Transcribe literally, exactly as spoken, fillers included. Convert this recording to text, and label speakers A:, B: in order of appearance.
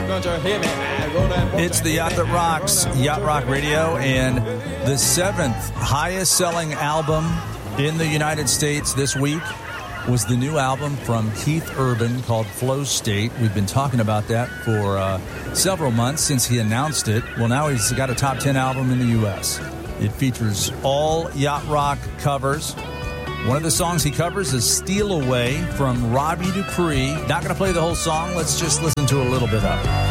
A: It's the Yacht That Rocks, Yacht Rock Radio, and the seventh highest selling album in the United States this week was the new album from Keith Urban called Flow State. We've been talking about that for uh, several months since he announced it. Well, now he's got a top ten album in the U S It features all yacht rock covers. One of the songs he covers is Steal Away from Robbie Dupree. Not going to play the whole song. Let's just listen to a little bit of it.